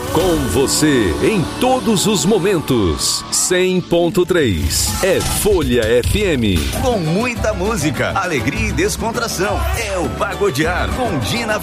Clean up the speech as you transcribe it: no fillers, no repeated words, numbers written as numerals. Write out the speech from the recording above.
Com você em todos os momentos. 100.3 é Folha FM. Com muita música, alegria e descontração. É o Pagodear com Dina